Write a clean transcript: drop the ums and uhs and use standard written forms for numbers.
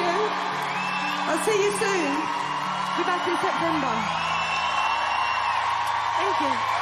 you. I'll see you soon. Be back in September. Thank you.